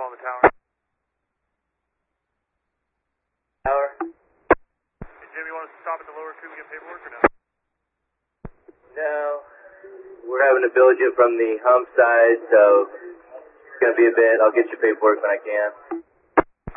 on the tower. Tower. Hey, Jim, you want us to stop at the lower tube and get paperwork or no? No. We're having to build you from the hump side, so it's going to be a bit. I'll get your paperwork when I can.